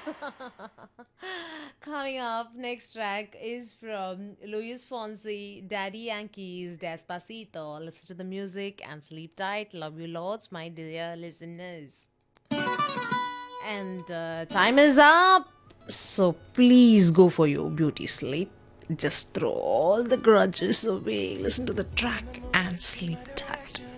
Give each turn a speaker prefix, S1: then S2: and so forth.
S1: Coming up, next track is from Luis Fonsi, Daddy Yankees, Despacito. Listen to the music and sleep tight. Love you lots, my dear listeners. And time is up. So please go for your beauty sleep. Just throw all the grudges away. Listen to the track and sleep tight.